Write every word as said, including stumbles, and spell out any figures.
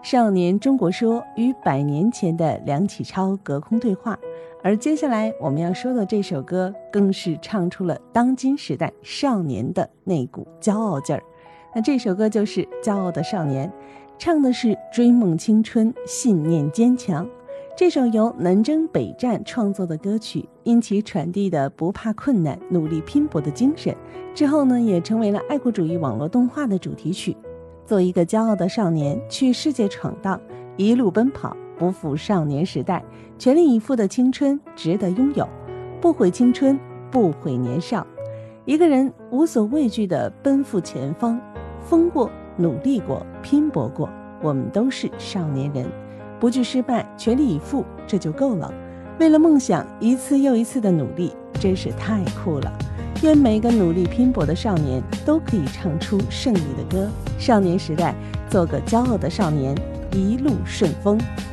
少年中国说与百年前的梁启超隔空对话。而接下来我们要说的这首歌更是唱出了当今时代少年的那股骄傲劲儿。那这首歌就是《骄傲的少年》，唱的是追梦青春，信念坚强。这首由南征北战创作的歌曲，因其传递的不怕困难、努力拼搏的精神，之后呢也成为了爱国主义网络动画的主题曲。做一个骄傲的少年，去世界闯荡，一路奔跑，不负少年时代，全力以赴的青春值得拥有，不悔青春，不悔年少。一个人无所畏惧地奔赴前方，疯过，努力过，拼搏过，我们都是少年人，不惧失败，全力以赴，这就够了。为了梦想，一次又一次的努力，真是太酷了。愿每个努力拼搏的少年都可以唱出胜利的歌。少年时代，做个骄傲的少年，一路顺风。